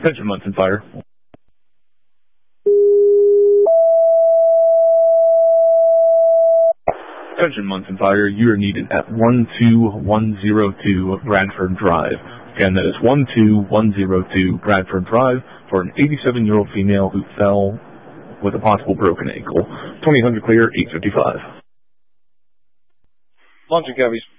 Attention, Munson Fire. Attention, Munson Fire. You are needed at 12102 Bradford Drive. Again, that is 12102 Bradford Drive for an 87-year-old female who fell with a possible broken ankle. 2000 clear, 855. Launching Cavies.